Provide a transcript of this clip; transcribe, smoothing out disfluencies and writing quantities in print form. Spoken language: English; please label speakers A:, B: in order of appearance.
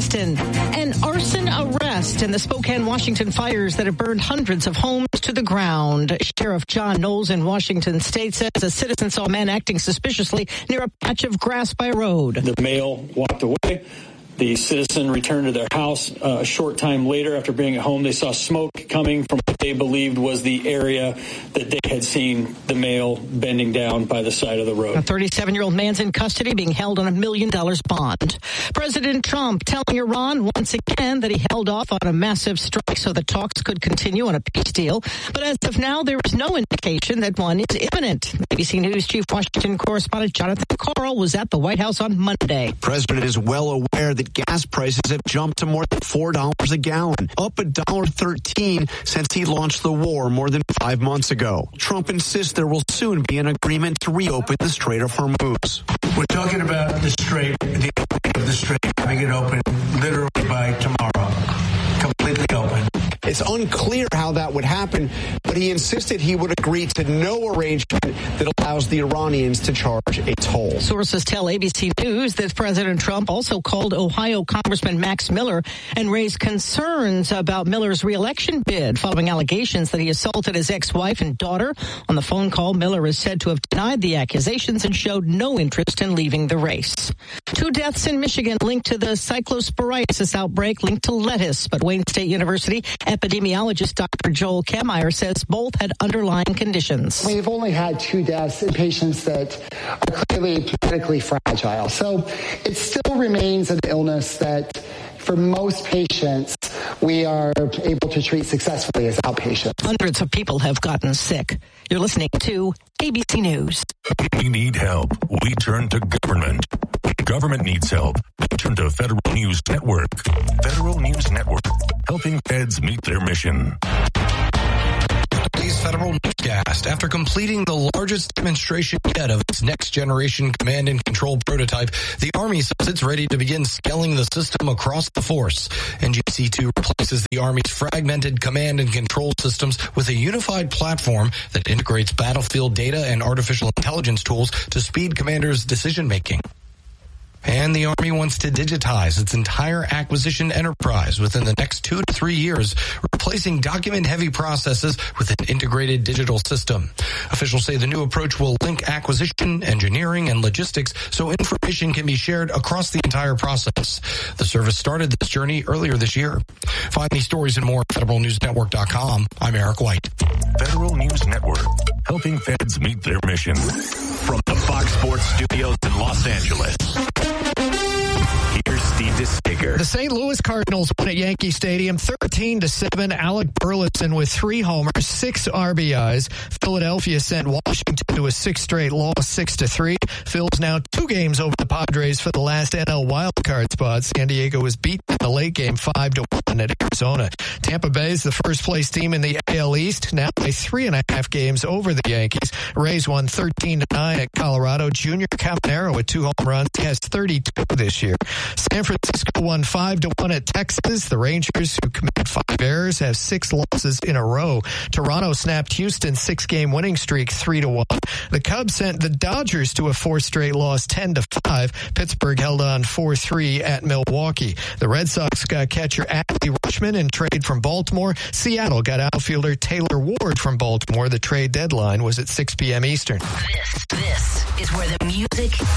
A: Boston. An arson arrest in the Spokane, Washington fires that have burned hundreds of homes to the ground. Sheriff John Knowles in Washington State says a citizen saw a man acting suspiciously near a patch of grass by a road.
B: The male walked away. The citizen returned to their house. A short time later, after being at home, they saw smoke coming from what they believed was the area that they had seen the male bending down by the side of the road.
A: A 37-year-old man's in custody being held on $1 million bond. President Trump telling Iran once again that he held off on a massive strike so the talks could continue on a peace deal. But as of now, there is no indication that one is imminent. ABC News Chief Washington correspondent Jonathan Karl was at the White House on Monday.
C: The president is well aware that gas prices have jumped to more than $4 a gallon, up $1.13 since he launched the war more than 5 months ago. Trump insists there will soon be an agreement to reopen the Strait of Hormuz.
D: We're talking about the Strait, the opening of the Strait, having it open literally by tomorrow, completely open.
C: It's unclear how that would happen, but he insisted he would agree to no arrangement that allows the Iranians to charge a toll.
A: Sources tell ABC News that President Trump also called Ohio Congressman Max Miller and raised concerns about Miller's re-election bid following allegations that he assaulted his ex-wife and daughter. On the phone call, Miller is said to have denied the accusations and showed no interest in leaving the race. 2 deaths in Michigan linked to the cyclosporiasis outbreak linked to lettuce, but Wayne State University epidemiologist Dr. Joel Kemmeyer says both had underlying conditions.
E: We've only had 2 deaths in patients that are clearly medically fragile. So it still remains an illness that for most patients we are able to treat successfully as outpatients.
A: Hundreds of people have gotten sick. You're listening to ABC News.
F: We need help. We turn to government. When government needs help, we turn to Federal News Network. Federal News Network, helping feds meet their mission.
G: Today's Federal Newscast. After completing the largest demonstration yet of its next-generation command and control prototype, the Army says it's ready to begin scaling the system across the force. NGC-2 replaces the Army's fragmented command and control systems with a unified platform that integrates battlefield data and artificial intelligence tools to speed commanders' decision-making. And the Army wants to digitize its entire acquisition enterprise within the next 2 to 3 years, replacing document-heavy processes with an integrated digital system. Officials say the new approach will link acquisition, engineering, and logistics so information can be shared across the entire process. The service started this journey earlier this year. Find these stories and more at federalnewsnetwork.com. I'm Eric White.
F: Federal News Network, helping feds meet their mission. From the Fox Sports Studios in Los Angeles, here's Steve DeStaker.
H: The St. Louis Cardinals win at Yankee Stadium 13-7. Alec Burleson with 3 homers, 6 RBIs. Philadelphia sent Washington to a 6th straight loss, 6-3. Phil's now 2 games over the Padres for the last NL wildcard spot. San Diego was beaten in the late game 5-1 at Arizona. Tampa Bay is the first-place team in the AL East, now by 3.5 games over the Yankees. Rays won 13-9 at Colorado. Junior Caminero with 2 home runs. He has 32 this year. San Francisco won 5-1 at Texas. The Rangers, who committed 5 errors, have 6 losses in a row. Toronto snapped Houston's 6-game winning streak 3-1. The Cubs sent the Dodgers to a 4th straight loss 10-5. Pittsburgh held on 4-3 at Milwaukee. The Red Sox got catcher Adley Rutschman in trade from Baltimore. Seattle got outfielder Taylor Ward from Baltimore. The trade deadline was at 6 p.m. Eastern.
I: This is where the music